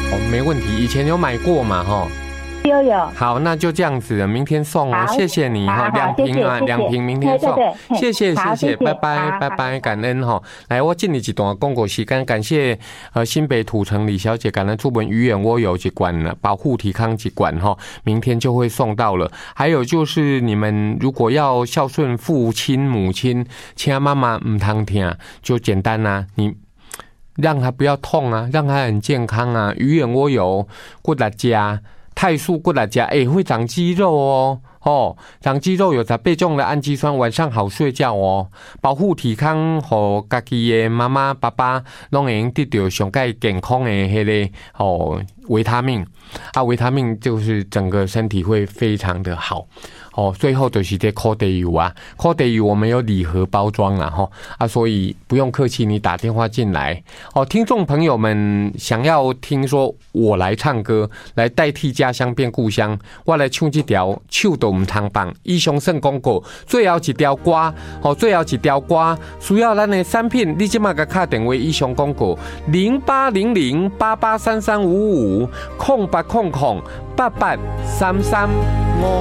哦，没问题，以前有买过嘛，哈。 有。 好，那就这样子了，明天送哦，谢谢你哈，2瓶啊，2瓶明天送，谢谢，拜拜拜拜，感恩哈。来，我尽你一段广告时间，感谢新北土城李小姐，感恩出门鱼眼窝有一罐保护体康一罐哈，明天就会送到了。还有就是你们如果要孝顺父亲母亲，请妈妈唔通听，就简单啊，你让他不要痛啊，让他很健康啊，鱼眼窝油过来加。泰素过来加，会长肌肉哦，长肌肉有18种的氨基酸，晚上好睡觉哦，保护体康，和家己的妈妈爸爸拢会用得到上盖健康的迄个维他命啊，维他命就是整个身体会非常的好。最后就是这酷地油啊，酷地油我们有礼盒包装啦所以不用客气，你打电话进来听众朋友们想要听说我来唱歌，来代替家乡变故乡，我来唱这条手都唔通放，以上算广告，最后一条歌需要咱的产品，你即马甲打电话以上广告0800883355 08008833。